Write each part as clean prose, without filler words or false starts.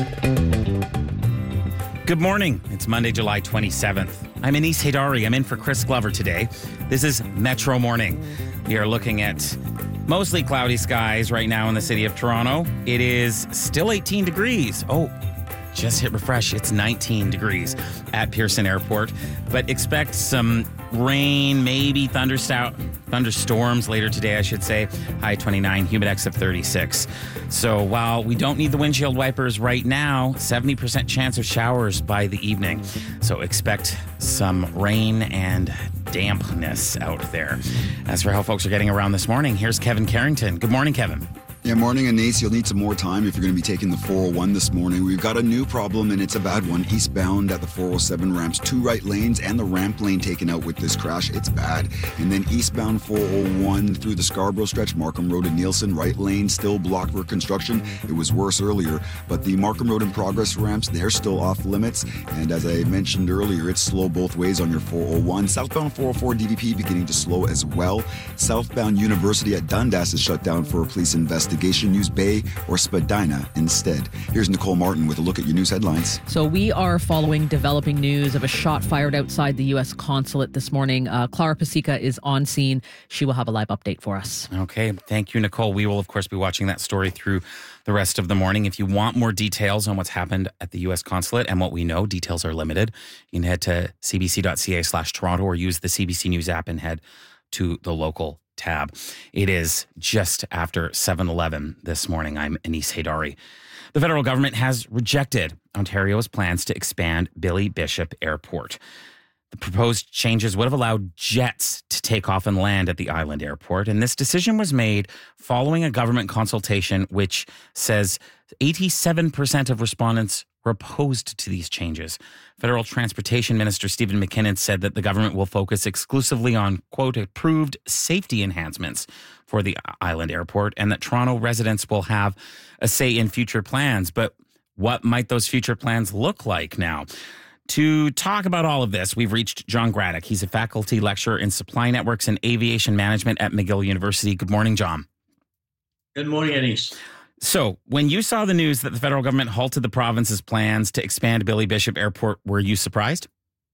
Good morning. It's Monday, July 27th. I'm Anis Haydari. I'm in for Chris Glover today. This is Metro Morning. We are looking at mostly cloudy skies right now in the city of Toronto. It is still 18 degrees. Oh, just hit refresh. It's 19 degrees at Pearson Airport. But expect some rain, maybe thunderstorms later today, I should say. High 29, humidex of 36. So while we don't need the windshield wipers right now, 70% chance of showers by the evening. So expect some rain and dampness out there. As for how folks are getting around this morning, here's Kevin Carrington. Good morning, Kevin. Yeah, morning, Anis. You'll need some more time if you're going to be taking the 401 this morning. We've got a new problem, and it's a bad one. Eastbound at the 407 ramps, 2 right lanes and the ramp lane taken out with this crash. It's bad. And then eastbound 401 through the Scarborough stretch, Markham Road and Nielsen, right lane still blocked for construction. It was worse earlier, but the Markham Road and Progress ramps, they're still off limits. And as I mentioned earlier, it's slow both ways on your 401. Southbound 404 DVP beginning to slow as well. Southbound University at Dundas is shut down for a police investigation. Use Bay or Spadina instead. Here's Nicole Martin with a look at your news headlines. So we are following developing news of a shot fired outside the U.S. consulate this morning. Clara Pasica is on scene. She will have a live update for us. Okay. Thank you, Nicole. We will, of course, be watching that story through the rest of the morning. If you want more details on what's happened at the U.S. consulate and what we know, details are limited. You can head to cbc.ca/Toronto or use the CBC News app and head to the local tab. It is just after 7:11 this morning. I'm Anis Haydari. The federal government has rejected Ontario's plans to expand Billy Bishop Airport. The proposed changes would have allowed jets to take off and land at the island airport, and this decision was made following a government consultation which says 87% of respondents were opposed to these changes. Federal Transportation Minister Stephen McKinnon said that the government will focus exclusively on, quote, approved safety enhancements for the island airport, and that Toronto residents will have a say in future plans. But what might those future plans look like now? To talk about all of this, we've reached John Graddick. He's a faculty lecturer in supply networks and aviation management at McGill University. Good morning, John. Good morning, Anis. So, when you saw the news that the federal government halted the province's plans to expand Billy Bishop Airport, were you surprised?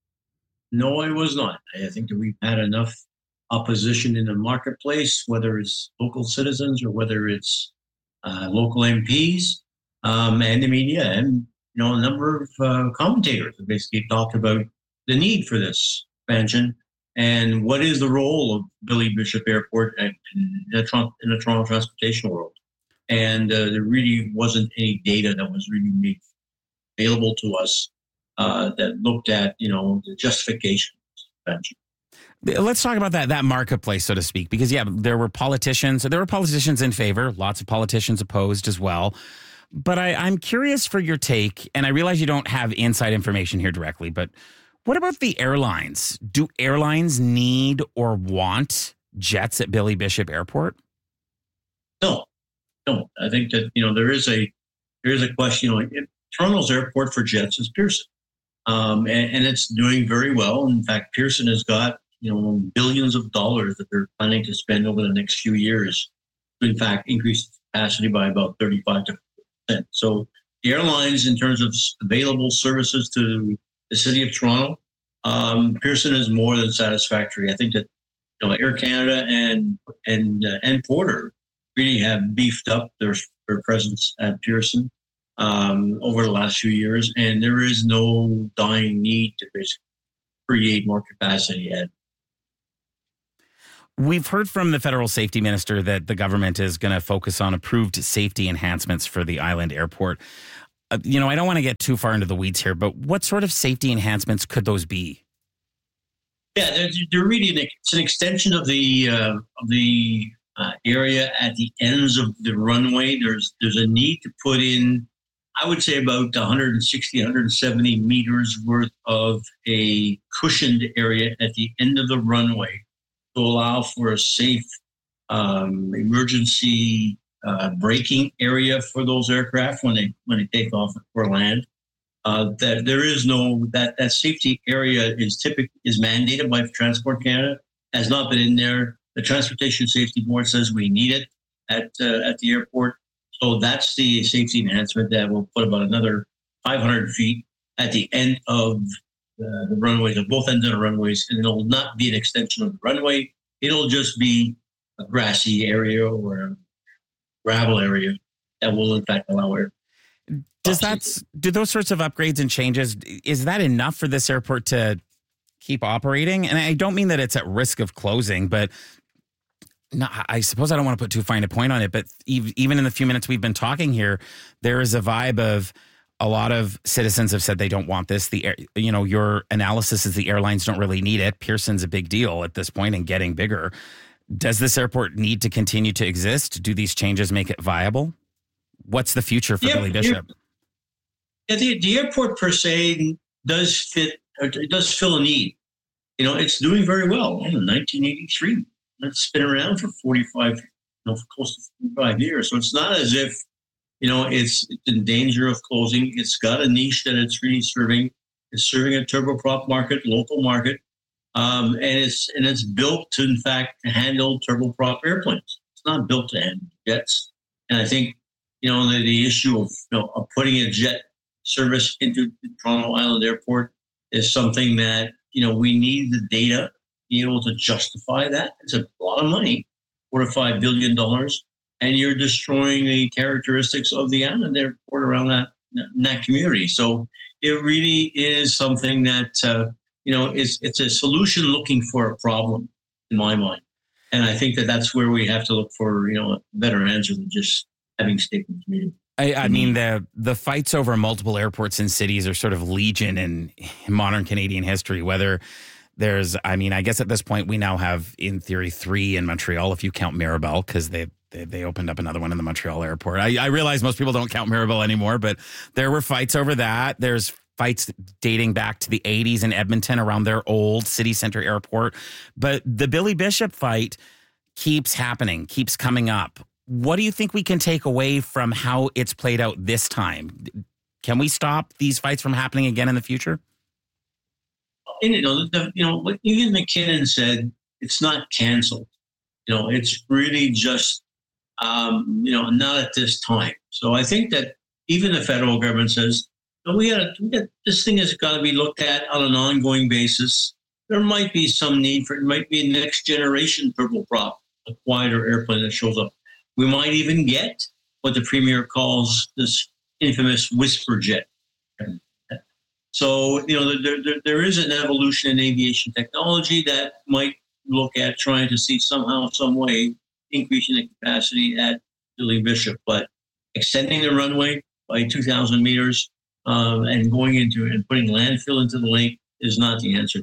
No, I was not. I think that we've had enough opposition in the marketplace, whether it's local citizens or whether it's local MPs and the media, and a number of commentators have basically talked about the need for this expansion and what is the role of Billy Bishop Airport in the Toronto transportation world. And there really wasn't any data that was really made available to us that looked at, the justification of expansion. Let's talk about that marketplace, so to speak, because, there were politicians in favor, lots of politicians opposed as well. But I'm curious for your take, and I realize you don't have inside information here directly, but what about the airlines? Do airlines need or want jets at Billy Bishop Airport? No. I think that, there is a question, Toronto's airport for jets is Pearson. And it's doing very well. In fact, Pearson has got, billions of dollars that they're planning to spend over the next few years to, in fact, increase capacity by about 35%. So the airlines, in terms of available services to the city of Toronto, Pearson is more than satisfactory. I think that, Air Canada and Porter really have beefed up their presence at Pearson over the last few years, and there is no dying need to basically create more capacity yet. We've heard from the federal safety minister that the government is going to focus on approved safety enhancements for the island airport. I don't want to get too far into the weeds here, but what sort of safety enhancements could those be? Yeah, they're really it's an extension of the area at the ends of the runway. There's a need to put in, I would say, about 160, 170 meters worth of a cushioned area at the end of the runway to allow for a safe emergency braking area for those aircraft when they take off or land. That there is that safety area is mandated by Transport Canada, has not been in there. The Transportation Safety Board says we need it at the airport. So that's the safety enhancement that will put about another 500 feet at the end of the runways, at both ends of the runways, and it'll not be an extension of the runway. It'll just be a grassy area or a gravel area that will in fact allow air. Do those sorts of upgrades and changes, is that enough for this airport to keep operating? And I don't mean that it's at risk of closing, but no, I suppose I don't want to put too fine a point on it, but even in the few minutes we've been talking here, there is a vibe of a lot of citizens have said they don't want this. Your analysis is the airlines don't really need it. Pearson's a big deal at this point and getting bigger. Does this airport need to continue to exist? Do these changes make it viable? What's the future for Billy Bishop? The airport per se does fit, or it does fill a need. It's doing very well. In 1983, it's been around for 45, close to 45 years. So it's not as if, it's in danger of closing. It's got a niche that it's really serving. It's serving a turboprop market, local market, and it's built to, in fact, handle turboprop airplanes. It's not built to handle jets. And I think, the issue of putting a jet service into the Toronto Island Airport is something that, we need the data to be able to justify that. It's a lot of money, $4 to $5 billion, and you're destroying the characteristics of the island airport around that community. So it really is something that, it's a solution looking for a problem in my mind. And I think that's where we have to look for, a better answer than just having statements made. I mean, the fights over multiple airports in cities are sort of legion in modern Canadian history, whether there's, I guess at this point we now have, in theory, 3 in Montreal, if you count Mirabel, because they opened up another one in the Montreal airport. I realize most people don't count Mirabel anymore, but there were fights over that. There's fights dating back to the 80s in Edmonton around their old city center airport. But the Billy Bishop fight keeps happening, keeps coming up. What do you think we can take away from how it's played out this time? Can we stop these fights from happening again in the future? And, what Ian McKinnon said, it's not canceled. It's really just, not at this time. So I think that even the federal government says, this thing has got to be looked at on an ongoing basis. There might be some need for it. Might be a next generation turboprop, a quieter airplane that shows up. We might even get what the Premier calls this infamous whisper jet. So, there is an evolution in aviation technology that might look at trying to see somehow, some way, increasing the capacity at Billy Bishop. But extending the runway by 2,000 meters and going into and putting landfill into the lake is not the answer.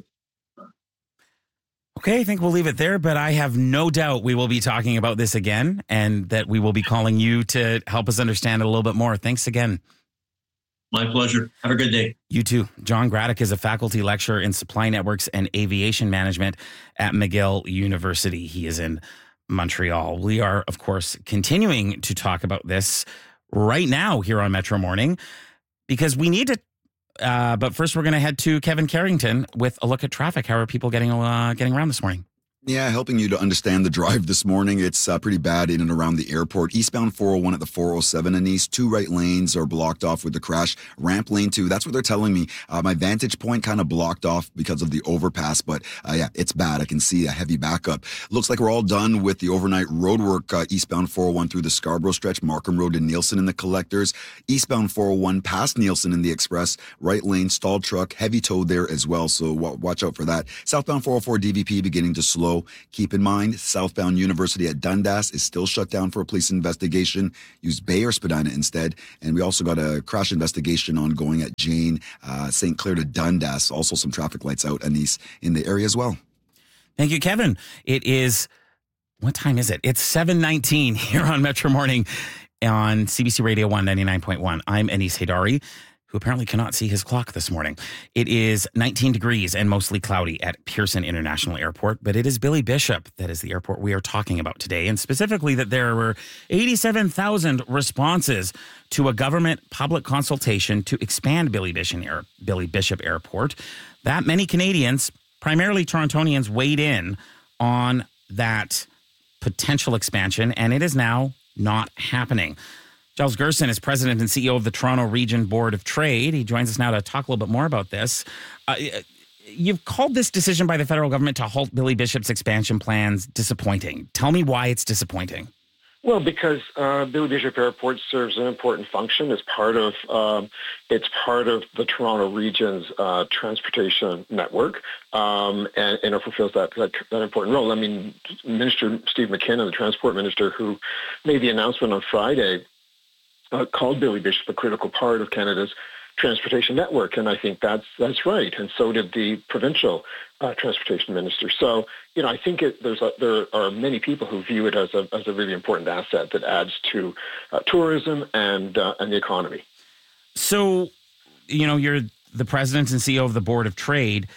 Okay, I think we'll leave it there, but I have no doubt we will be talking about this again and that we will be calling you to help us understand it a little bit more. Thanks again. My pleasure. Have a good day. You too. John Graddick is a faculty lecturer in supply networks and aviation management at McGill University. He is in Montreal. We are, of course, continuing to talk about this right now here on Metro Morning because we need to. But first, we're going to head to Kevin Carrington with a look at traffic. How are people getting around this morning? Yeah, helping you to understand the drive this morning. It's pretty bad in and around the airport. Eastbound 401 at the 407 and east. 2 right lanes are blocked off with the crash. Ramp lane 2, that's what they're telling me. My vantage point kind of blocked off because of the overpass. But yeah, it's bad. I can see a heavy backup. Looks like we're all done with the overnight road work. Eastbound 401 through the Scarborough stretch. Markham Road to Nielsen in the collectors. Eastbound 401 past Nielsen in the express. Right lane stalled truck. Heavy tow there as well. So watch out for that. Southbound 404 DVP beginning to slow. Keep in mind, southbound University at Dundas is still shut down for a police investigation. Use Bay or Spadina instead. And we also got a crash investigation ongoing at Jane, St. Clair to Dundas. Also some traffic lights out, Anise, in the area as well. Thank you, Kevin. It is, what time is it? It's 7:19 here on Metro Morning on CBC Radio 199.1. I'm Anise Haydari, who apparently cannot see his clock this morning. It is 19 degrees and mostly cloudy at Pearson International Airport, but it is Billy Bishop that is the airport we are talking about today, and specifically that there were 87,000 responses to a government public consultation to expand Billy Bishop Airport. That many Canadians, primarily Torontonians, weighed in on that potential expansion, and it is now not happening. Giles Gerson is president and CEO of the Toronto Region Board of Trade. He joins us now to talk a little bit more about this. You've called this decision by the federal government to halt Billy Bishop's expansion plans disappointing. Tell me why it's disappointing. Well, because Billy Bishop Airport serves an important function. It's part of the Toronto region's transportation network, and it fulfills that important role. I mean, Minister Steve McKinnon, the Transport Minister, who made the announcement on Friday, called Billy Bishop a critical part of Canada's transportation network, and I think that's right. And so did the provincial transportation minister. So, I think there are many people who view it as a really important asset that adds to tourism and the economy. So, you're the president and CEO of the Board of Trade.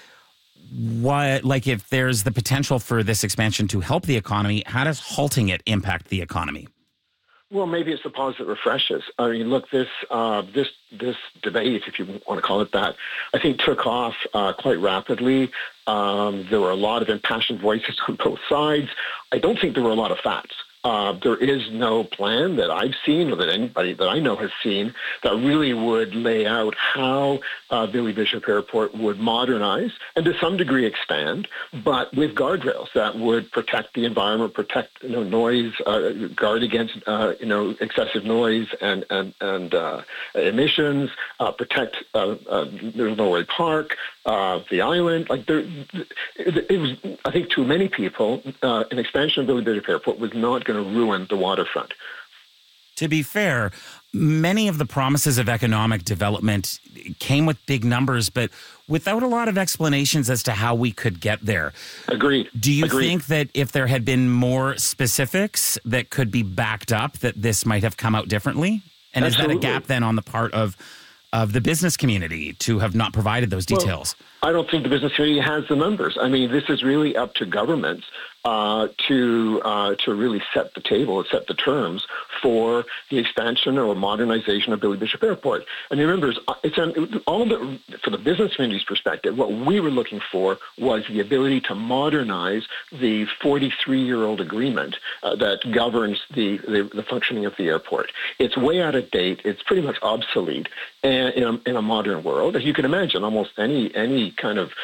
If there's the potential for this expansion to help the economy, how does halting it impact the economy? Well, maybe it's the pause that refreshes. I mean, look, this debate, if you want to call it that, I think took off quite rapidly. There were a lot of impassioned voices on both sides. I don't think there were a lot of facts. There is no plan that I've seen or that anybody that I know has seen that really would lay out how Billy Bishop Airport would modernize and to some degree expand, but with guardrails that would protect the environment, protect noise, guard against excessive noise and emissions, protect Norway Park, the island. It was, I think, to many people, an expansion of Billy Bishop Airport was not going to ruin the waterfront. To be fair, many of the promises of economic development came with big numbers, but without a lot of explanations as to how we could get there. Agreed. Do you think that if there had been more specifics that could be backed up, that this might have come out differently? And Absolutely. Is that a gap then on the part of the business community to have not provided those details? Well, I don't think the business community has the numbers. I mean, this is really up to governments to really set the table, set the terms for the expansion or modernization of Billy Bishop Airport. And remember, for the business community's perspective, what we were looking for was the ability to modernize the 43-year-old agreement that governs the functioning of the airport. It's way out of date. It's pretty much obsolete in a modern world. As you can imagine, almost any kind of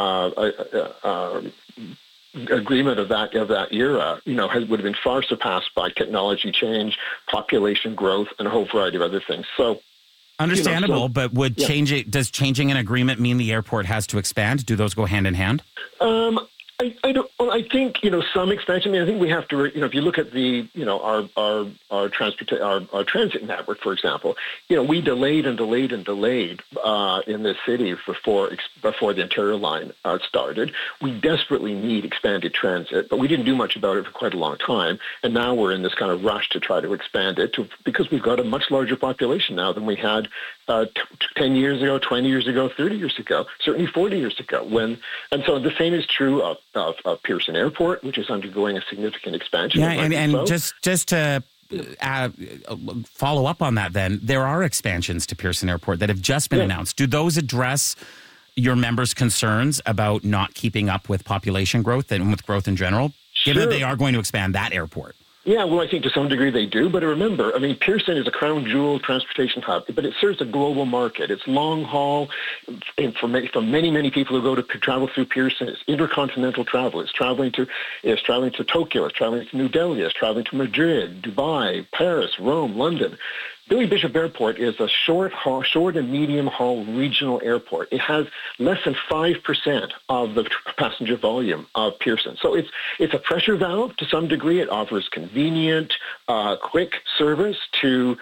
agreement of that era, would have been far surpassed by technology change, population growth, and a whole variety of other things. So, understandable, but does changing an agreement mean the airport has to expand? Do those go hand in hand? I don't. Well, I think some expansion. I mean, I think we have to. If you look at the our transit network, for example, we delayed in this city before the Ontario line started. We desperately need expanded transit, but we didn't do much about it for quite a long time. And now we're in this kind of rush to try to expand it because we've got a much larger population now than we had 10 years ago, 20 years ago, 30 years ago, certainly 40 years ago. And so the same is true of Pearson Airport, which is undergoing a significant expansion. Yeah, and just to follow up on that, then there are expansions to Pearson Airport that have just been announced. Do those address your members' concerns about not keeping up with population growth and with growth in general, given that they are going to expand that airport? Yeah, well, I think to some degree they do. But remember, I mean, Pearson is a crown jewel transportation hub, but it serves a global market. It's long haul. And for many, many people who go to travel through Pearson, it's intercontinental travel. It's traveling to Tokyo. It's traveling to New Delhi. It's traveling to Madrid, Dubai, Paris, Rome, London. Billy Bishop Airport is a short and medium haul regional airport. It has less than 5% of the passenger volume of Pearson. So it's a pressure valve to some degree. It offers convenient, quick service to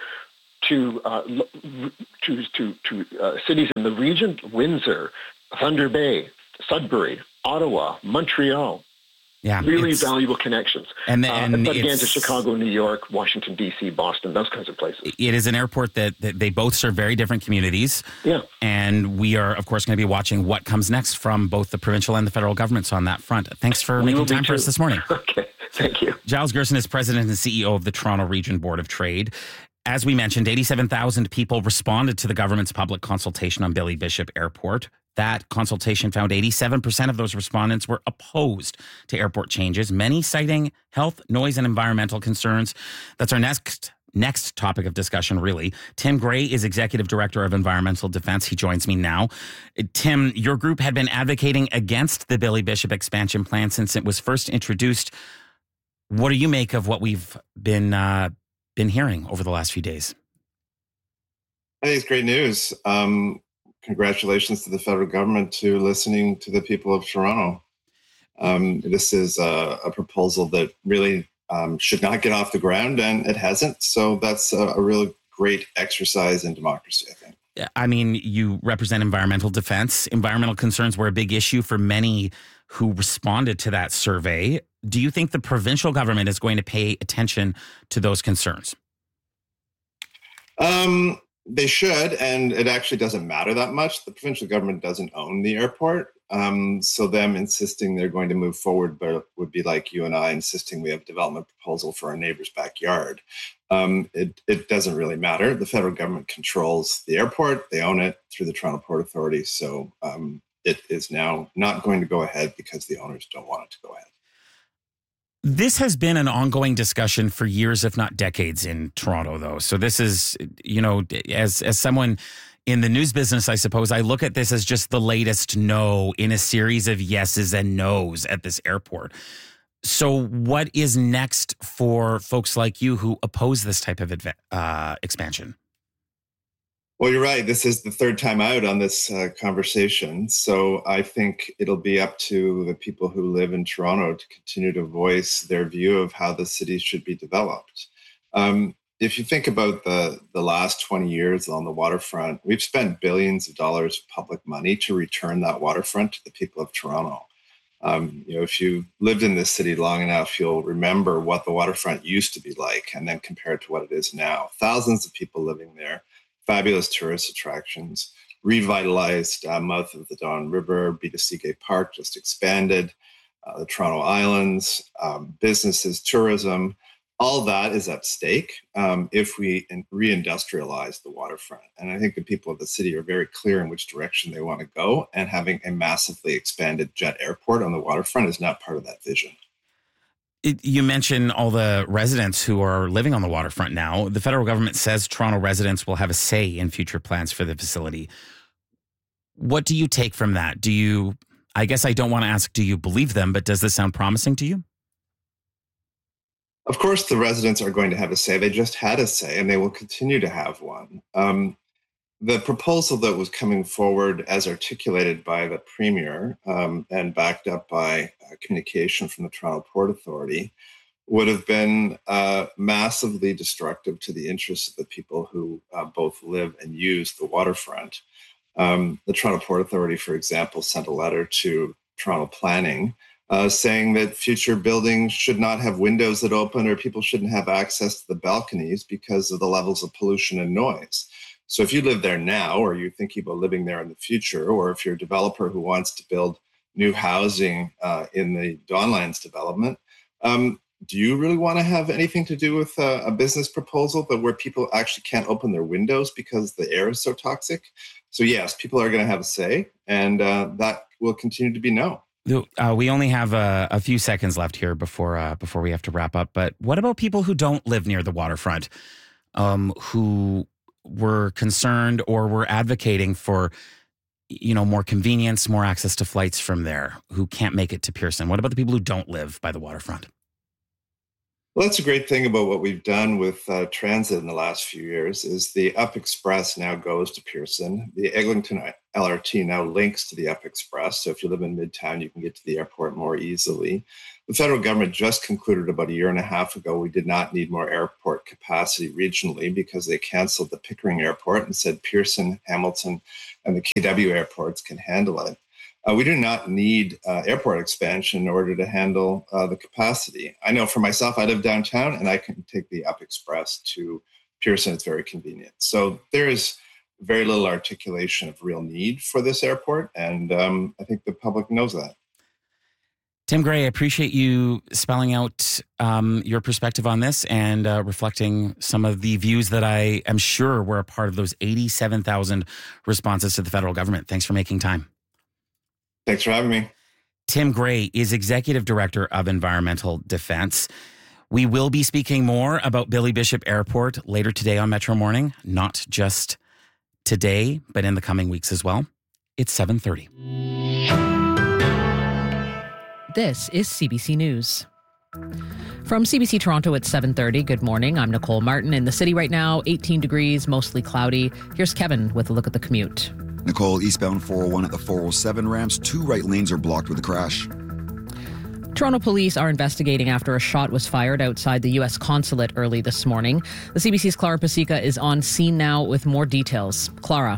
cities in the region: Windsor, Thunder Bay, Sudbury, Ottawa, Montreal. Yeah, really valuable connections. And but again, to Chicago, New York, Washington, D.C., Boston, those kinds of places. It is an airport that they both serve very different communities. Yeah. And we are, of course, going to be watching what comes next from both the provincial and the federal governments on that front. Thanks for making time for us this morning. Okay, thank you. Giles Gerson is president and CEO of the Toronto Region Board of Trade. As we mentioned, 87,000 people responded to the government's public consultation on Billy Bishop Airport. That consultation found 87% of those respondents were opposed to airport changes, many citing health, noise, and environmental concerns. That's our next next topic of discussion, really. Tim Gray is Executive Director of Environmental Defense. He joins me now. Tim, your group had been advocating against the Billy Bishop expansion plan since it was first introduced. What do you make of what we've been hearing over the last few days? I think it's great news. Congratulations to the federal government to listening to the people of Toronto. This is a proposal that really should not get off the ground, and it hasn't. So that's a really great exercise in democracy, I think. I mean, you represent environmental defense. Environmental concerns were a big issue for many who responded to that survey. Do you think the provincial government is going to pay attention to those concerns? They should, and it actually doesn't matter that much. The provincial government doesn't own the airport. So them insisting they're going to move forward would be like you and I insisting we have a development proposal for our neighbor's backyard. It doesn't really matter. The federal government controls the airport. They own it through the Toronto Port Authority. So it is now not going to go ahead because the owners don't want it to go ahead. This has been an ongoing discussion for years, if not decades, in Toronto, though. So this is, as someone in the news business, I suppose, I look at this as just the latest no in a series of yeses and nos at this airport. So what is next for folks like you who oppose this type of expansion? Well, you're right. This is the third time out on this conversation. So I think it'll be up to the people who live in Toronto to continue to voice their view of how the city should be developed. If you think about the last 20 years on the waterfront, we've spent billions of dollars of public money to return that waterfront to the people of Toronto. If you lived in this city long enough, you'll remember what the waterfront used to be like and then compare it to what it is now. Thousands of people living there. Fabulous tourist attractions, revitalized mouth of the Don River, B2C Gay Park just expanded, the Toronto Islands, businesses, tourism, all that is at stake if we reindustrialize the waterfront. And I think the people of the city are very clear in which direction they want to go, and having a massively expanded jet airport on the waterfront is not part of that vision. You mentioned all the residents who are living on the waterfront now. The federal government says Toronto residents will have a say in future plans for the facility. What do you take from that? I guess I don't want to ask, do you believe them, but does this sound promising to you? Of course, the residents are going to have a say. They just had a say, and they will continue to have one. The proposal that was coming forward as articulated by the Premier and backed up by communication from the Toronto Port Authority would have been massively destructive to the interests of the people who both live and use the waterfront. The Toronto Port Authority, for example, sent a letter to Toronto Planning saying that future buildings should not have windows that open, or people shouldn't have access to the balconies because of the levels of pollution and noise. So if you live there now, or you're thinking about living there in the future, or if you're a developer who wants to build new housing in the Donlands development, do you really want to have anything to do with a business proposal where people actually can't open their windows because the air is so toxic? So yes, people are going to have a say, and that will continue to be no. We only have a few seconds left here before we have to wrap up. But what about people who don't live near the waterfront, who were concerned or were advocating for, more convenience, more access to flights from there, who can't make it to Pearson? What about the people who don't live by the waterfront? Well, that's a great thing about what we've done with transit in the last few years is the Up Express now goes to Pearson. The Eglinton LRT now links to the Up Express. So if you live in Midtown, you can get to the airport more easily. The federal government just concluded about a year and a half ago we did not need more airport capacity regionally because they canceled the Pickering Airport and said Pearson, Hamilton, and the KW airports can handle it. We do not need airport expansion in order to handle the capacity. I know for myself, I live downtown and I can take the Up Express to Pearson. It's very convenient. So there is very little articulation of real need for this airport. And I think the public knows that. Tim Gray, I appreciate you spelling out your perspective on this and reflecting some of the views that I am sure were a part of those 87,000 responses to the federal government. Thanks for making time. Thanks for having me. Tim Gray is Executive Director of Environmental Defense. We will be speaking more about Billy Bishop Airport later today on Metro Morning, not just today, but in the coming weeks as well. It's 7:30. This is CBC News. From CBC Toronto at 7:30, good morning. I'm Nicole Martin. In the city right now, 18 degrees, mostly cloudy. Here's Kevin with a look at the commute. Nicole, eastbound 401 at the 407 ramps. 2 right lanes are blocked with a crash. Toronto police are investigating after a shot was fired outside the U.S. consulate early this morning. The CBC's Clara Pasica is on scene now with more details. Clara.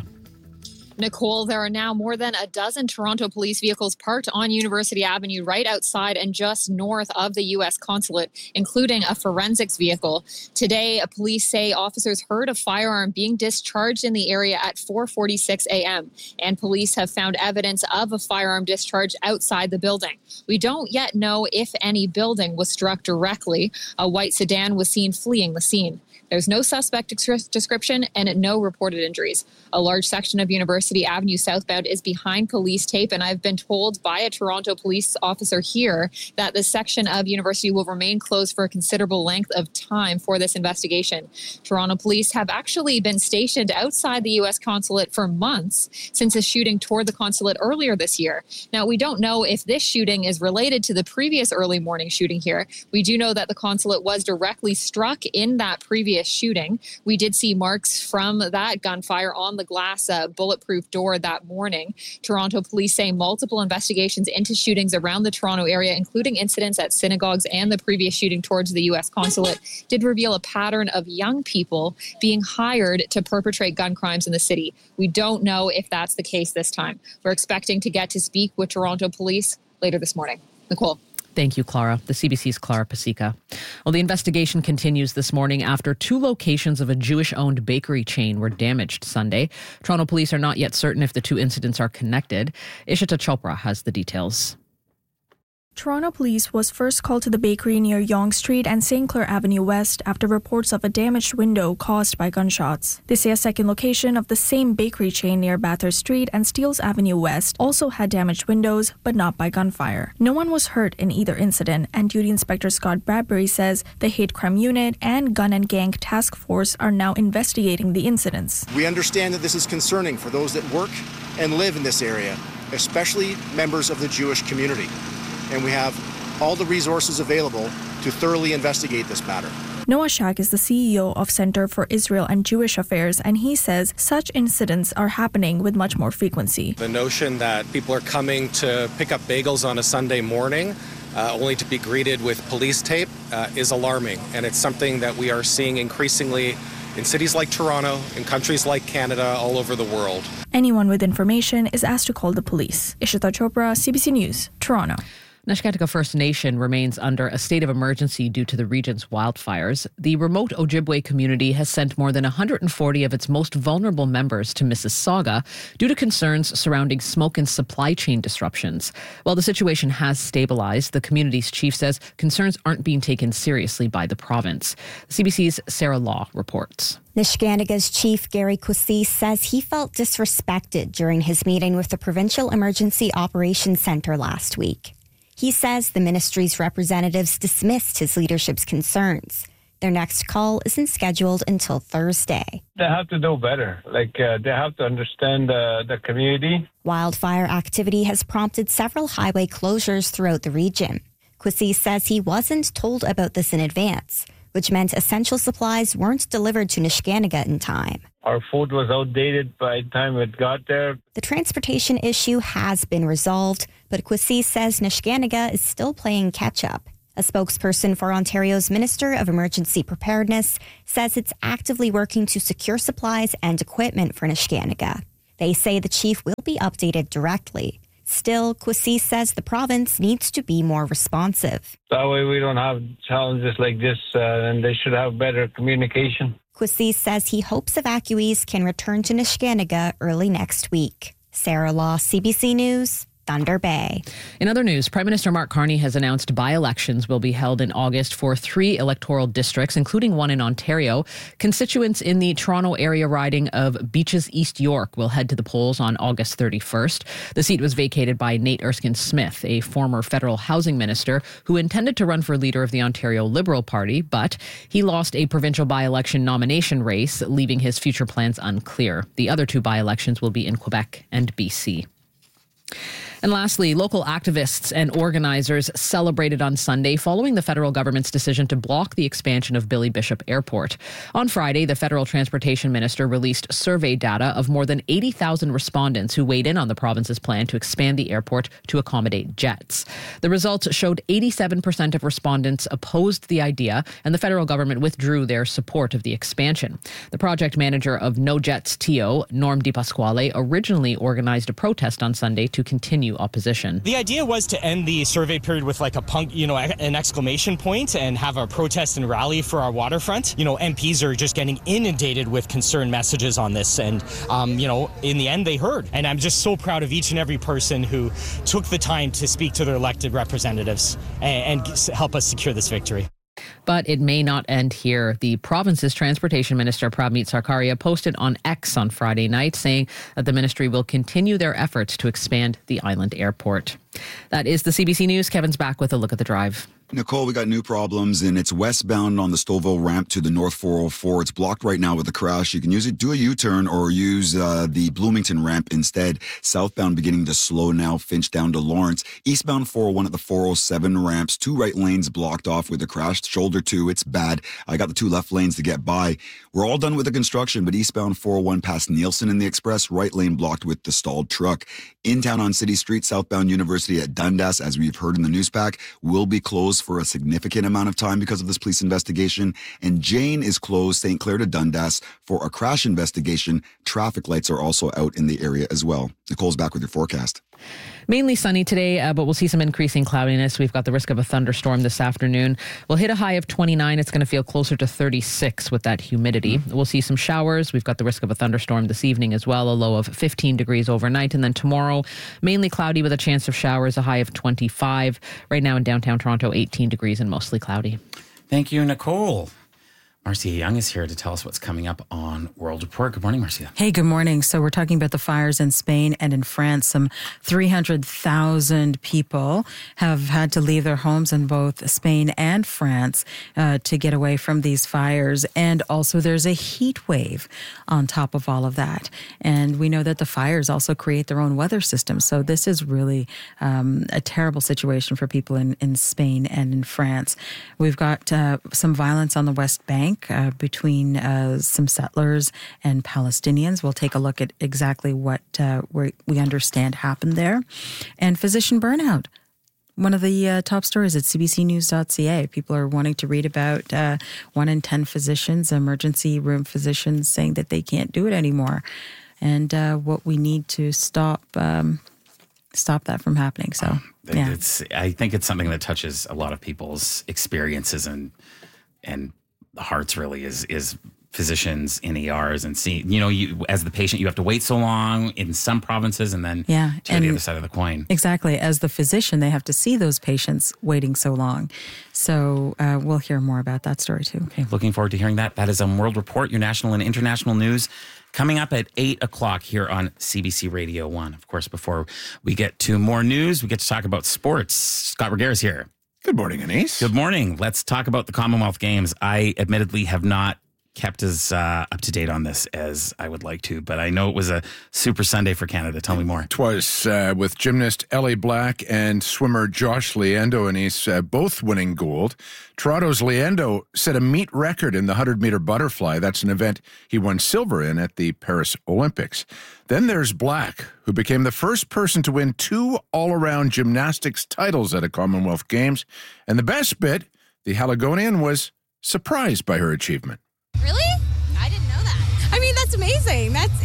Nicole, there are now more than a dozen Toronto police vehicles parked on University Avenue right outside and just north of the U.S. consulate, including a forensics vehicle. Today, police say officers heard a firearm being discharged in the area at 4:46 a.m., and police have found evidence of a firearm discharge outside the building. We don't yet know if any building was struck directly. A white sedan was seen fleeing the scene. There's no suspect description and no reported injuries. A large section of University Avenue southbound is behind police tape, and I've been told by a Toronto police officer here that this section of University will remain closed for a considerable length of time for this investigation. Toronto police have actually been stationed outside the U.S. consulate for months since a shooting toward the consulate earlier this year. Now, we don't know if this shooting is related to the previous early morning shooting here. We do know that the consulate was directly struck in that previous shooting. We did see marks from that gunfire on the glass bulletproof door that morning. Toronto police say multiple investigations into shootings around the Toronto area, including incidents at synagogues and the previous shooting towards the U.S. consulate, did reveal a pattern of young people being hired to perpetrate gun crimes in the city. We don't know if that's the case this time. We're expecting to get to speak with Toronto police later this morning. Nicole. Thank you, Clara. The CBC's Clara Pasica. Well, the investigation continues this morning after 2 locations of a Jewish-owned bakery chain were damaged Sunday. Toronto police are not yet certain if the 2 incidents are connected. Ishita Chopra has the details. Toronto police was first called to the bakery near Yonge Street and St. Clair Avenue West after reports of a damaged window caused by gunshots. They say a second location of the same bakery chain near Bathurst Street and Steeles Avenue West also had damaged windows, but not by gunfire. No one was hurt in either incident, and Duty Inspector Scott Bradbury says the Hate Crime Unit and Gun and Gang Task Force are now investigating the incidents. We understand that this is concerning for those that work and live in this area, especially members of the Jewish community. And we have all the resources available to thoroughly investigate this matter. Noah Shack is the CEO of Center for Israel and Jewish Affairs, and he says such incidents are happening with much more frequency. The notion that people are coming to pick up bagels on a Sunday morning only to be greeted with police tape is alarming, and it's something that we are seeing increasingly in cities like Toronto, in countries like Canada, all over the world. Anyone with information is asked to call the police. Ishita Chopra, CBC News, Toronto. Neskantaga First Nation remains under a state of emergency due to the region's wildfires. The remote Ojibwe community has sent more than 140 of its most vulnerable members to Mississauga due to concerns surrounding smoke and supply chain disruptions. While the situation has stabilized, the community's chief says concerns aren't being taken seriously by the province. CBC's Sarah Law reports. Neskanaga's chief, Gary Kwesi, says he felt disrespected during his meeting with the Provincial Emergency Operations Centre last week. He says the ministry's representatives dismissed his leadership's concerns. Their next call isn't scheduled until Thursday. They have to know better. They have to understand the community. Wildfire activity has prompted several highway closures throughout the region. Kwesi says he wasn't told about this in advance, which meant essential supplies weren't delivered to Neskantaga in time. Our food was outdated by the time it got there. The transportation issue has been resolved, but Kwesi says Neskantaga is still playing catch-up. A spokesperson for Ontario's Minister of Emergency Preparedness says it's actively working to secure supplies and equipment for Neskantaga. They say the chief will be updated directly. Still, Kwesi says the province needs to be more responsive. That way we don't have challenges like this, and they should have better communication. Kwesi says he hopes evacuees can return to Neskantaga early next week. Sarah Law, CBC News, Thunder Bay. In other news, Prime Minister Mark Carney has announced by-elections will be held in August for 3 electoral districts, including one in Ontario. Constituents in the Toronto area riding of Beaches East York will head to the polls on August 31st. The seat was vacated by Nate Erskine-Smith, a former federal housing minister who intended to run for leader of the Ontario Liberal Party, but he lost a provincial by-election nomination race, leaving his future plans unclear. The other 2 by-elections will be in Quebec and BC. And lastly, local activists and organizers celebrated on Sunday following the federal government's decision to block the expansion of Billy Bishop Airport. On Friday, the federal transportation minister released survey data of more than 80,000 respondents who weighed in on the province's plan to expand the airport to accommodate jets. The results showed 87% of respondents opposed the idea, and the federal government withdrew their support of the expansion. The project manager of No Jets TO, Norm DiPasquale, originally organized a protest on Sunday to continue opposition. The idea was to end the survey period with like an exclamation point and have a protest and rally for our waterfront. MPs are just getting inundated with concerned messages on this, and in the end they heard. And I'm just so proud of each and every person who took the time to speak to their elected representatives and help us secure this victory. But it may not end here. The province's transportation minister, Pramit Sarkaria, posted on X on Friday night saying that the ministry will continue their efforts to expand the island airport. That is the CBC News. Kevin's back with a look at the drive. Nicole, we got new problems, and it's westbound on the Stouffville ramp to the North 404. It's blocked right now with a crash. You can do a U-turn or use the Bloomington ramp instead. Southbound beginning to slow now, Finch down to Lawrence. Eastbound 401 at the 407 ramps. 2 right lanes blocked off with a crash. Shoulder 2, it's bad. I got the 2 left lanes to get by. We're all done with the construction, but eastbound 401 past Nielsen in the express, right lane blocked with the stalled truck. In town on City Street, southbound University at Dundas, as we've heard in the news pack, will be closed for a significant amount of time because of this police investigation. And Jane is closed, St. Clair to Dundas, for a crash investigation. Traffic lights are also out in the area as well. Nicole's back with your forecast. Mainly sunny today, but we'll see some increasing cloudiness. We've got the risk of a thunderstorm this afternoon. We'll hit a high of 29. It's going to feel closer to 36 with that humidity. We'll see some showers. We've got the risk of a thunderstorm this evening as well, a low of 15 degrees overnight. And then tomorrow, mainly cloudy with a chance of showers, a high of 25. Right now in downtown Toronto, 18 degrees and mostly cloudy. Thank you, Nicole. Marcia Young is here to tell us what's coming up on World Report. Good morning, Marcia. Hey, good morning. So we're talking about the fires in Spain and in France. Some 300,000 people have had to leave their homes in both Spain and France to get away from these fires. And also there's a heat wave on top of all of that. And we know that the fires also create their own weather system. So this is really a terrible situation for people in Spain and in France. We've got some violence on the West Bank between some settlers and Palestinians. We'll take a look at exactly what we understand happened there. And physician burnout. One of the top stories at cbcnews.ca. People are wanting to read about 1 in 10 physicians, emergency room physicians, saying that they can't do it anymore. And what we need to stop that from happening. So, yeah. I think it's something that touches a lot of people's experiences and the hearts really is physicians in ERs and seeing, you as the patient, you have to wait so long in some provinces and then to the other side of the coin. Exactly. As the physician, they have to see those patients waiting so long. So we'll hear more about that story too. Okay. Looking forward to hearing that. That is on World Report, your national and international news. Coming up at 8 o'clock here on CBC Radio 1. Of course, before we get to more news, we get to talk about sports. Scott Regehr is here. Good morning, Anise. Good morning. Let's talk about the Commonwealth Games. I admittedly have not kept as up to date on this as I would like to, but I know it was a super Sunday for Canada. Tell me more. It was with gymnast Ellie Black and swimmer Josh Leando, Anise, both winning gold. Toronto's Leando set a meet record in the 100-meter butterfly. That's an event he won silver in at the Paris Olympics. Then there's Black, who became the first person to win 2 all-around gymnastics titles at a Commonwealth Games. And the best bit, the Haligonian was surprised by her achievement. Really? I didn't know that. I mean, that's amazing.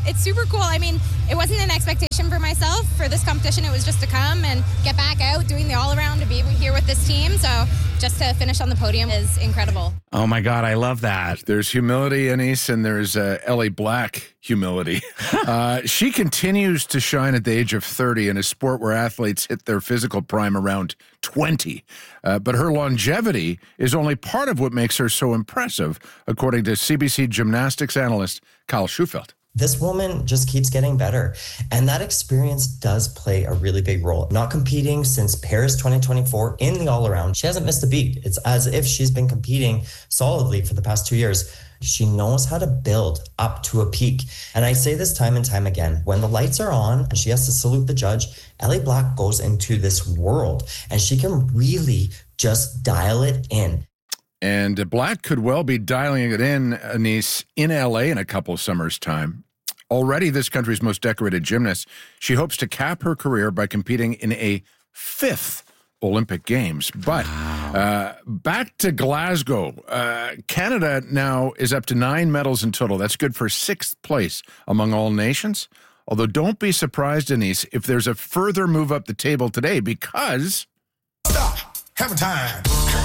It's super cool. I mean, it wasn't an expectation for myself for this competition. It was just to come and get back out doing the all-around, to be here with this team. So just to finish on the podium is incredible. Oh, my God. I love that. There's humility, Anis, and there's Ellie Black humility. She continues to shine at the age of 30 in a sport where athletes hit their physical prime around 20. But her longevity is only part of what makes her so impressive, according to CBC gymnastics analyst Kyle Schufelt. This woman just keeps getting better. And that experience does play a really big role. Not competing since Paris 2024 in the all-around. She hasn't missed a beat. It's as if she's been competing solidly for the past 2 years. She knows how to build up to a peak. And I say this time and time again, when the lights are on and she has to salute the judge, Ellie Black goes into this world and she can really just dial it in. And Black could well be dialing it in, Anis, in LA in a couple of summers' time. Already this country's most decorated gymnast, she hopes to cap her career by competing in a 5th Olympic Games. But back to Glasgow. Canada now is up to 9 medals in total. That's good for 6th place among all nations. Although don't be surprised, Anis, if there's a further move up the table today because... Stop! Hammer time!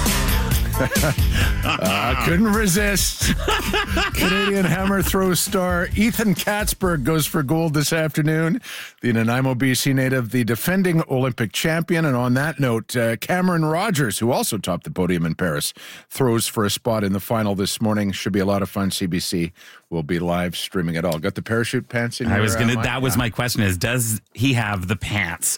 Couldn't resist. Canadian hammer throw star Ethan Katzberg goes for gold this afternoon. The Nanaimo, BC native, the defending Olympic champion. And on that note, Cameron Rogers, who also topped the podium in Paris, throws for a spot in the final this morning. Should be a lot of fun. CBC will be live streaming it all. Got the parachute pants in? That was my question: is does he have the pants?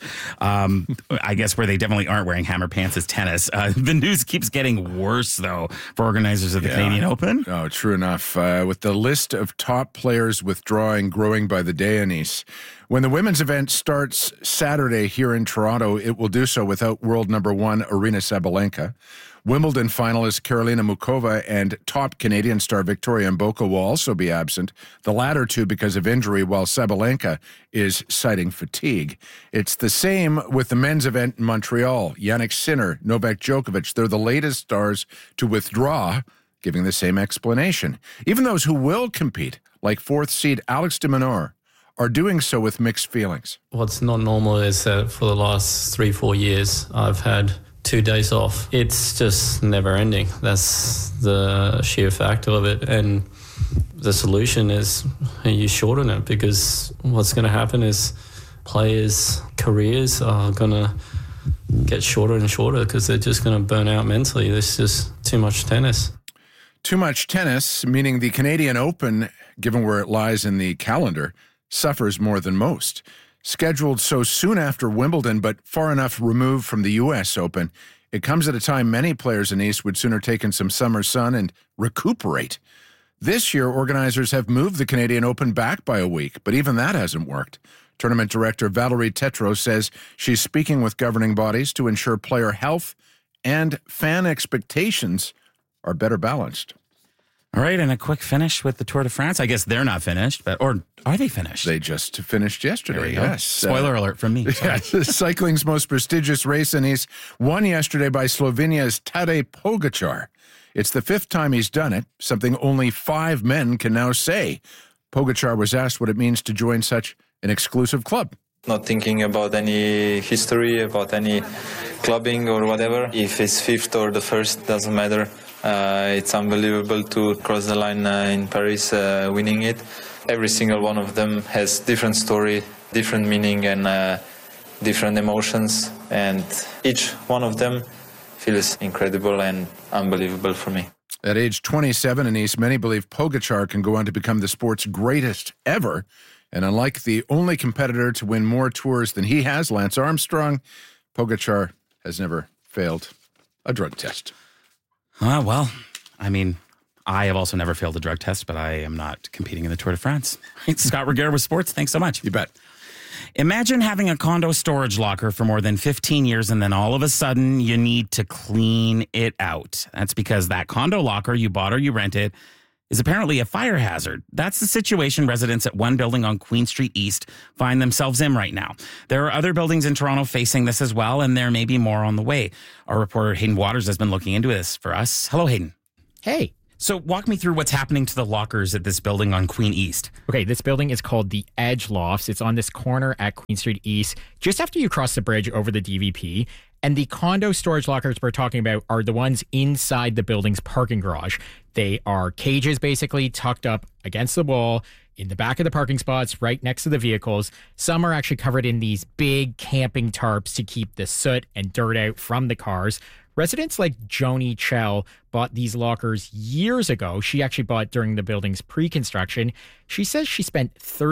I guess where they definitely aren't wearing hammer pants is tennis. The news keeps getting worse, though, for organizers of the Canadian Open. Oh, true enough. With the list of top players withdrawing growing by the day, Anis. When the women's event starts Saturday here in Toronto, it will do so without world number 1 Aryna Sabalenka. Wimbledon finalist Karolina Muchova and top Canadian star Victoria Mboka will also be absent, the latter two because of injury, while Sabalenka is citing fatigue. It's the same with the men's event in Montreal. Jannik Sinner, Novak Djokovic, they're the latest stars to withdraw, giving the same explanation. Even those who will compete, like 4th seed Alex de Minaur, are doing so with mixed feelings. What's not normal is that for the last 3-4 years, I've had 2 days off. It's just never ending. That's the sheer fact of it. And the solution is you shorten it, because what's going to happen is players' careers are going to get shorter and shorter because they're just going to burn out mentally. There's just too much tennis. Too much tennis, meaning the Canadian Open, given where it lies in the calendar, suffers more than most. Scheduled so soon after Wimbledon, but far enough removed from the U.S. Open, it comes at a time many players in East would sooner take in some summer sun and recuperate. This year, organizers have moved the Canadian Open back by a week, but even that hasn't worked. Tournament director Valerie Tetreault says she's speaking with governing bodies to ensure player health and fan expectations are better balanced. All right, and a quick finish with the Tour de France. I guess they're not finished, or are they finished? They just finished yesterday, yes. Spoiler alert from me. Yeah, cycling's most prestigious race, and he's won yesterday by Slovenia's Tadej Pogačar. It's the 5th time he's done it, something only 5 men can now say. Pogačar was asked what it means to join such an exclusive club. Not thinking about any history, about any clubbing or whatever. If it's 5th or the 1st, doesn't matter. It's unbelievable to cross the line in Paris, winning it. Every single one of them has different story, different meaning, and different emotions. And each one of them feels incredible and unbelievable for me. At age 27 in East, many believe Pogačar can go on to become the sport's greatest ever. And unlike the only competitor to win more tours than he has, Lance Armstrong, Pogačar has never failed a drug test. Well, I mean, I have also never failed a drug test, but I am not competing in the Tour de France. Scott Reguera with sports. Thanks so much. You bet. Imagine having a condo storage locker for more than 15 years and then all of a sudden you need to clean it out. That's because that condo locker you bought or you rented is apparently a fire hazard. That's the situation residents at one building on Queen Street East find themselves in right now. There are other buildings in Toronto facing this as well, and there may be more on the way. Our reporter Hayden Waters has been looking into this for us. Hello, Hayden. Hey. So walk me through what's happening to the lockers at this building on Queen East. Okay, this building is called the Edge Lofts. It's on this corner at Queen Street East, just after you cross the bridge over the DVP. And the condo storage lockers we're talking about are the ones inside the building's parking garage. They are cages basically tucked up against the wall in the back of the parking spots right next to the vehicles. Some are actually covered in these big camping tarps to keep the soot and dirt out from the cars. Residents like Joni Chell bought these lockers years ago. She actually bought during the building's pre-construction. She says she spent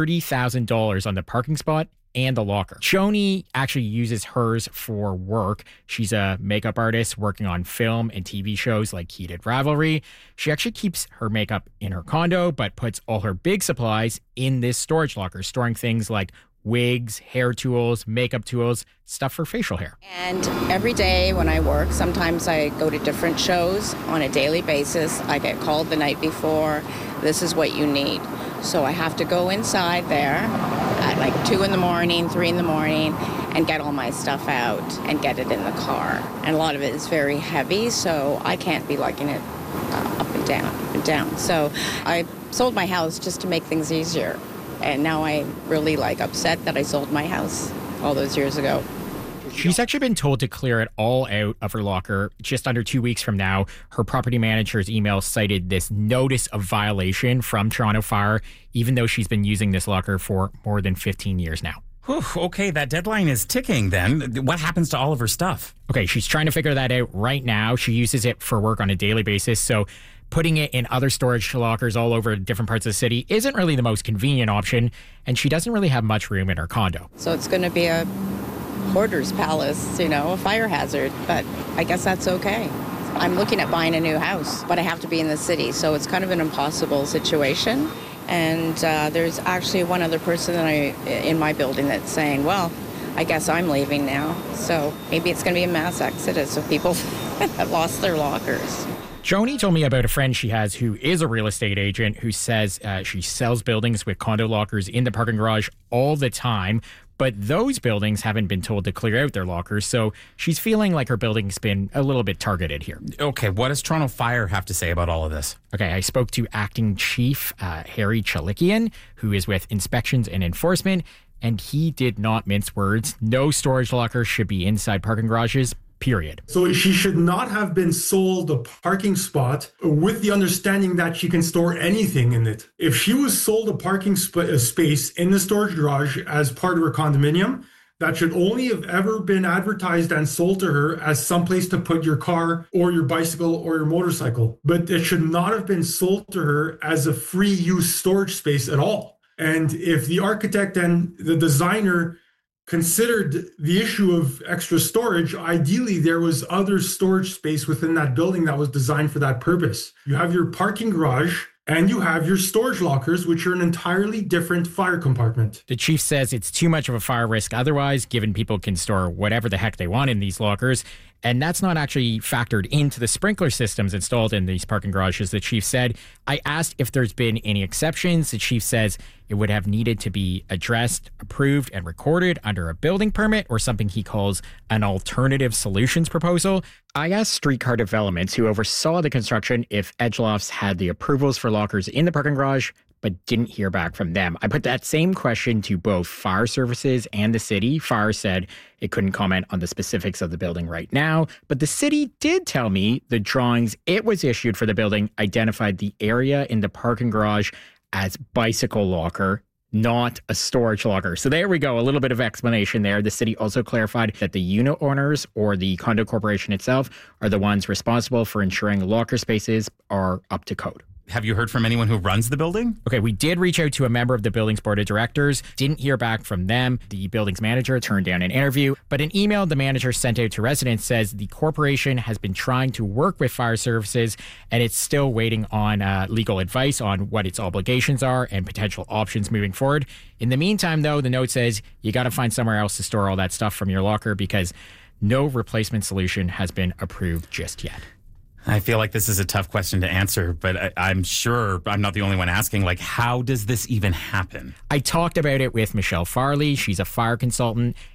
$30,000 on the parking spot and the locker. Joni actually uses hers for work. She's a makeup artist working on film and TV shows like Heated Ravelry. She actually keeps her makeup in her condo, but puts all her big supplies in this storage locker, storing things like wigs, hair tools, makeup tools, stuff for facial hair. And every day when I work, sometimes I go to different shows on a daily basis. I get called the night before, this is what you need. So I have to go inside there at like 2 in the morning, 3 in the morning, and get all my stuff out and get it in the car. And a lot of it is very heavy, so I can't be lugging it up and down. So I sold my house just to make things easier. And now I'm really upset that I sold my house all those years ago. She's actually been told to clear it all out of her locker just under 2 weeks from now. Her property manager's email cited this notice of violation from Toronto Fire, even though she's been using this locker for more than 15 years now. Whew, okay, that deadline is ticking then. What happens to all of her stuff? Okay, she's trying to figure that out right now. She uses it for work on a daily basis, so putting it in other storage lockers all over different parts of the city isn't really the most convenient option, and she doesn't really have much room in her condo. So it's going to be a hoarder's palace, a fire hazard, but I guess that's okay. I'm looking at buying a new house, but I have to be in the city, so it's kind of an impossible situation. And there's actually one other person in my building that's saying, well, I guess I'm leaving now. So maybe it's going to be a mass exodus of people that lost their lockers. Joni told me about a friend she has who is a real estate agent who says she sells buildings with condo lockers in the parking garage all the time, but those buildings haven't been told to clear out their lockers, so she's feeling like her building's been a little bit targeted here. Okay, what does Toronto Fire have to say about all of this? Okay, I spoke to Acting Chief Harry Chalikian, who is with Inspections and Enforcement, and he did not mince words. No storage lockers should be inside parking garages, period. So she should not have been sold a parking spot with the understanding that she can store anything in it. If she was sold a parking space in the storage garage as part of her condominium, that should only have ever been advertised and sold to her as someplace to put your car or your bicycle or your motorcycle. But it should not have been sold to her as a free use storage space at all. And if the architect and the designer considered the issue of extra storage, ideally there was other storage space within that building that was designed for that purpose. You have your parking garage and you have your storage lockers, which are an entirely different fire compartment. The chief says it's too much of a fire risk otherwise, given people can store whatever the heck they want in these lockers. And that's not actually factored into the sprinkler systems installed in these parking garages, the chief said. I asked if there's been any exceptions. The chief says it would have needed to be addressed, approved, and recorded under a building permit or something he calls an alternative solutions proposal. I asked Streetcar Developments, who oversaw the construction, if Edge Lofts had the approvals for lockers in the parking garage, but didn't hear back from them. I put that same question to both fire services and the city. Fire said it couldn't comment on the specifics of the building right now, but the city did tell me the drawings it was issued for the building identified the area in the parking garage as bicycle locker, not a storage locker. So there we go, a little bit of explanation there. The city also clarified that the unit owners or the condo corporation itself are the ones responsible for ensuring locker spaces are up to code. Have you heard from anyone who runs the building? Okay, we did reach out to a member of the building's board of directors. Didn't hear back from them. The building's manager turned down an interview, but an email the manager sent out to residents says the corporation has been trying to work with fire services and it's still waiting on legal advice on what its obligations are and potential options moving forward. In the meantime, though, the note says you got to find somewhere else to store all that stuff from your locker because no replacement solution has been approved just yet. I feel like this is a tough question to answer, but I'm sure I'm not the only one asking, how does this even happen? I talked about it with Michelle Farley. She's a fire consultant,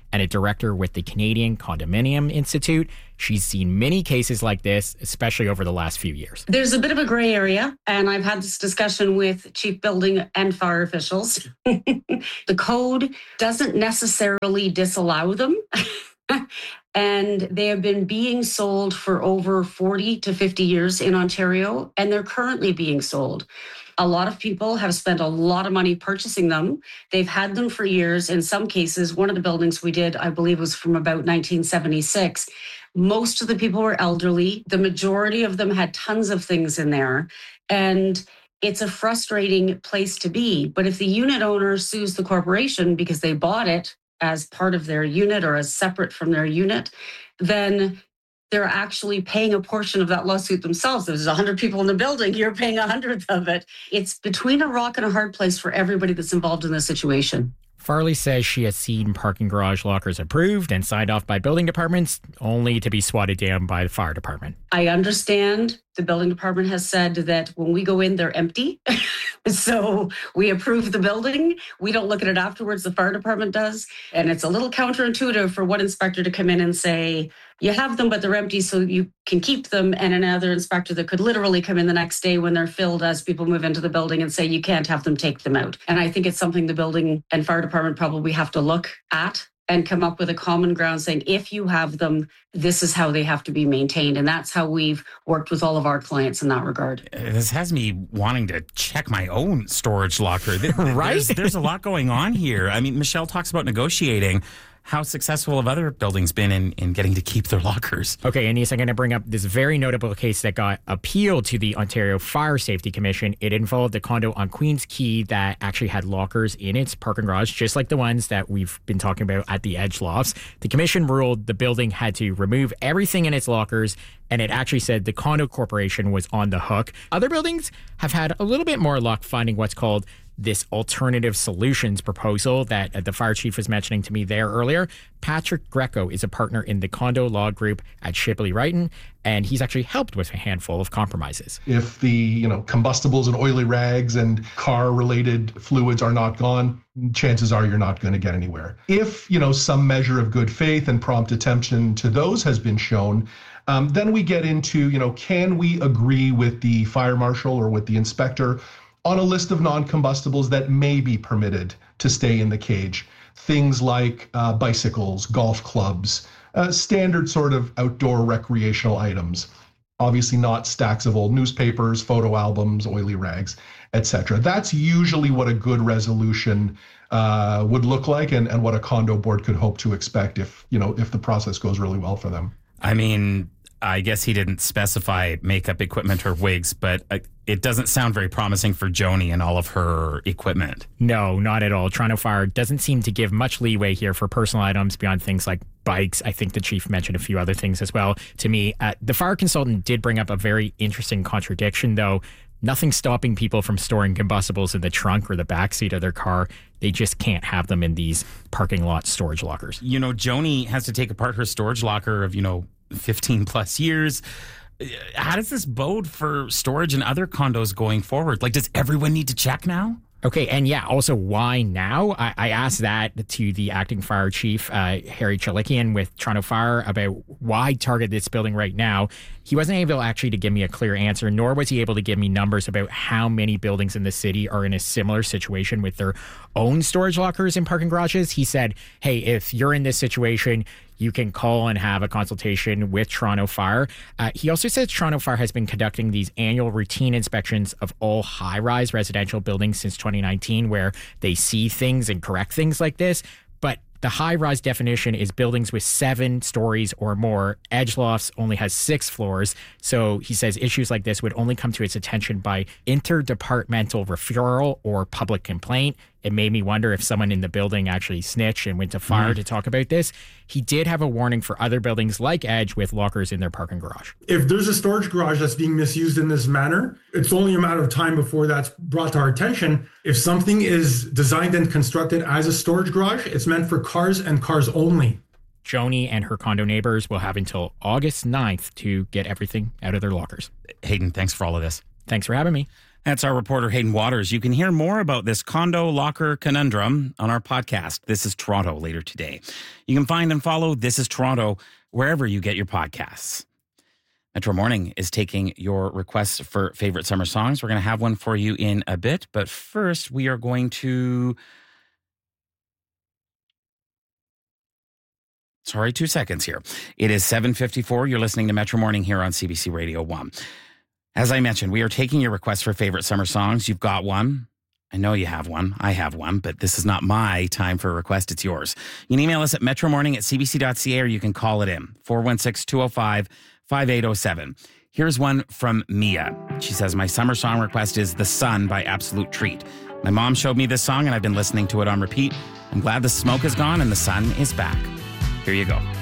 and a director with the Canadian Condominium Institute. She's seen many cases like this, especially over the last few years. There's a bit of a gray area, and I've had this discussion with chief building and fire officials. The code doesn't necessarily disallow them. And they have been being sold for over 40 to 50 years in Ontario, and they're currently being sold. A lot of people have spent a lot of money purchasing them. They've had them for years. In some cases, one of the buildings we did, I believe, was from about 1976. Most of the people were elderly. The majority of them had tons of things in there. And it's a frustrating place to be. But if the unit owner sues the corporation because they bought it as part of their unit or as separate from their unit, then they're actually paying a portion of that lawsuit themselves. If there's 100 people in the building, you're paying 100th of it. It's between a rock and a hard place for everybody that's involved in this situation. Farley says she has seen parking garage lockers approved and signed off by building departments, only to be swatted down by the fire department. I understand the building department has said that when we go in, they're empty. So we approve the building. We don't look at it afterwards. The fire department does. And it's a little counterintuitive for one inspector to come in and say, you have them, but they're empty, so you can keep them. And another inspector that could literally come in the next day when they're filled as people move into the building and say, you can't have them, take them out. And I think it's something the building and fire department probably have to look at and come up with a common ground saying, if you have them, this is how they have to be maintained. And that's how we've worked with all of our clients in that regard. This has me wanting to check my own storage locker. Right? There's a lot going on here. I mean, Michelle talks about negotiating. How successful have other buildings been in getting to keep their lockers? Okay, Anis, I'm going to bring up this very notable case that got appealed to the Ontario Fire Safety Commission. It involved a condo on Queen's Quay that actually had lockers in its parking garage, just like the ones that we've been talking about at the Edge Lofts. The commission ruled the building had to remove everything in its lockers, and it actually said the condo corporation was on the hook. Other buildings have had a little bit more luck finding what's called this alternative solutions proposal that the fire chief was mentioning to me there earlier. Patrick Greco is a partner in the condo law group at Shipley Wrighton, and he's actually helped with a handful of compromises. If the combustibles and oily rags and car-related fluids are not gone, chances are you're not going to get anywhere. If some measure of good faith and prompt attention to those has been shown, then we get into can we agree with the fire marshal or with the inspector on a list of non-combustibles that may be permitted to stay in the cage. Things like bicycles, golf clubs, standard sort of outdoor recreational items. Obviously not stacks of old newspapers, photo albums, oily rags, etc. That's usually what a good resolution would look like and what a condo board could hope to expect if the process goes really well for them. I mean, I guess he didn't specify makeup equipment or wigs, but it doesn't sound very promising for Joni and all of her equipment. No, not at all. Toronto Fire doesn't seem to give much leeway here for personal items beyond things like bikes. I think the chief mentioned a few other things as well to me. The fire consultant did bring up a very interesting contradiction, though. Nothing stopping people from storing combustibles in the trunk or the backseat of their car. They just can't have them in these parking lot storage lockers. Joni has to take apart her storage locker of, 15 plus years. How does this bode for storage in other condos going forward? Like, does everyone need to check now? Okay, and yeah, also why now? I asked that to the acting fire chief, Harry Chalikian with Toronto Fire, about why target this building right now. He wasn't able actually to give me a clear answer, nor was he able to give me numbers about how many buildings in the city are in a similar situation with their own storage lockers and parking garages. He said, hey, if you're in this situation, you can call and have a consultation with Toronto Fire. He also says Toronto Fire has been conducting these annual routine inspections of all high-rise residential buildings since 2019, where they see things and correct things like this. But the high-rise definition is buildings with 7 stories or more. Edge Lofts only has 6 floors. So he says issues like this would only come to its attention by interdepartmental referral or public complaint. It made me wonder if someone in the building actually snitched and went to fire to talk about this. He did have a warning for other buildings like Edge with lockers in their parking garage. If there's a storage garage that's being misused in this manner, it's only a matter of time before that's brought to our attention. If something is designed and constructed as a storage garage, it's meant for cars and cars only. Joni and her condo neighbors will have until August 9th to get everything out of their lockers. Hayden, thanks for all of this. Thanks for having me. That's our reporter, Hayden Waters. You can hear more about this condo locker conundrum on our podcast, This is Toronto, later today. You can find and follow This is Toronto wherever you get your podcasts. Metro Morning is taking your requests for favorite summer songs. We're going to have one for you in a bit. But first, we are going to... Sorry, 2 seconds here. It is 7:54. You're listening to Metro Morning here on CBC Radio 1. As I mentioned, we are taking your requests for favorite summer songs. You've got one. I know you have one. I have one, but this is not my time for a request. It's yours. You can email us at metromorning@cbc.ca or you can call it in, 416-205-5807. Here's one from Mia. She says, my summer song request is The Sun by Absolute Treat. My mom showed me this song and I've been listening to it on repeat. I'm glad the smoke is gone and the sun is back. Here you go.